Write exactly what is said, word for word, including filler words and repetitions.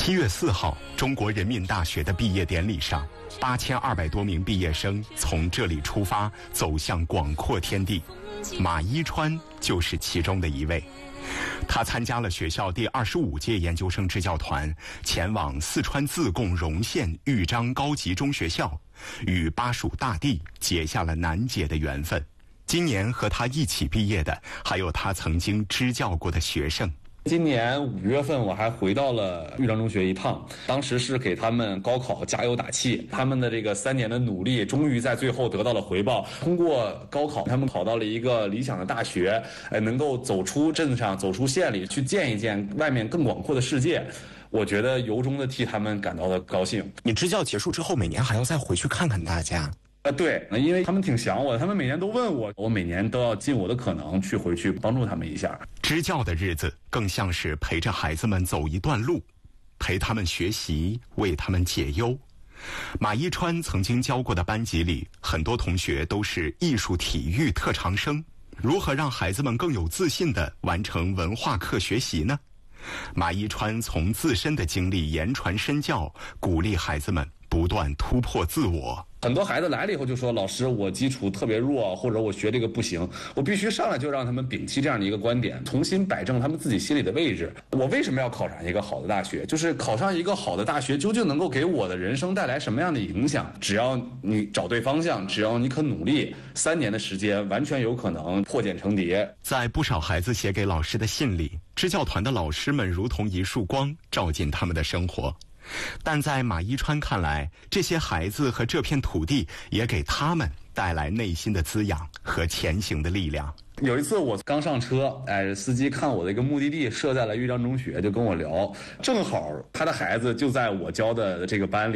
七月四号，中国人民大学的毕业典礼上，八千二百多名毕业生从这里出发，走向广阔天地。马一川就是其中的一位。他参加了学校第二十五届研究生支教团，前往四川自贡荣县豫章高级中学校，与巴蜀大地结下了难解的缘分。今年和他一起毕业的，还有他曾经支教过的学生。 今年五月份我还回到了豫章中学一趟，当时是给他们高考加油打气，他们的这个三年的努力终于在最后得到了回报。通过高考，他们考到了一个理想的大学，呃，能够走出镇上，走出县里，去见一见外面更广阔的世界。我觉得由衷的替他们感到的高兴。 你支教结束之后，每年还要再回去看看大家？ 呃，对，因为他们挺想我的，他们每年都问我，我每年都要尽我的可能去回去帮助他们一下。 支教的日子更像是陪着孩子们走一段路，陪他们学习，为他们解忧。马一川曾经教过的班级里，很多同学都是艺术体育特长生。如何让孩子们更有自信地完成文化课学习呢？马一川从自身的经历言传身教，鼓励孩子们不断突破自我。 很多孩子来了以后就说，老师，我基础特别弱，或者我学这个不行，我必须上来就让他们摒弃这样的一个观点，重新摆正他们自己心里的位置。我为什么要考上一个好的大学？就是考上一个好的大学究竟能够给我的人生带来什么样的影响？只要你找对方向，只要你肯努力，三年的时间完全有可能破茧成蝶。 在不少孩子写给老师的信里，支教团的老师们如同一束光，照进他们的生活。但在马一川看来，这些孩子和这片土地也给他们带来内心的滋养和前行的力量。 有一次我刚上车，哎，司机看我的一个目的地设在了豫章中学，就跟我聊，正好他的孩子就在我教的这个班里。